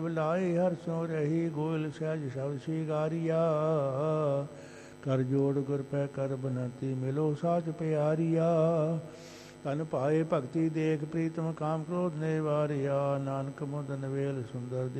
ਲਾਏ ਹਰ ਸੋ ਰਹੀ ਗੋਇਲ ਸਹਿਜ ਸ਼ਬਦ ਸ਼ਿਗਾਰੀਆ। ਕਰ ਜੋੜ ਗੁਰ ਪੈ ਕਰ ਬਨਤੀ ਮਿਲੋ ਸਾਚ ਪਿਆਰੀਆ। ਤਨ ਪਾਏ ਭਗਤੀ ਦੇਖ ਪ੍ਰੀਤਮ ਕਾਮ ਕ੍ਰੋਧ ਨੇ ਵਾਰਿਆ। ਨਾਨਕ ਮੁਦਨ ਵੇਲ ਸੁੰਦਰ